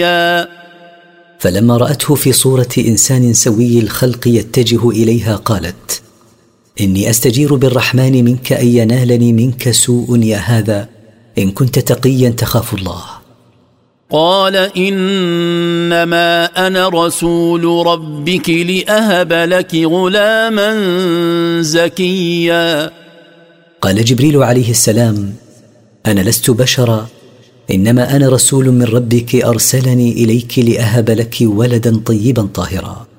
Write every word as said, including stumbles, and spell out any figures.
فلما رأته في صورة إنسان سوي الخلق يتجه إليها قالت: إني أستجير بالرحمن منك أن ينالني منك سوء يا هذا إن كنت تقيا تخاف الله. قال: إنما أنا رسول ربك لأهب لك غلاما زكيا. قال جبريل عليه السلام: أنا لست بشرا، إنما أنا رسول من ربك أرسلني إليك لأهب لك ولدا طيبا طاهرا.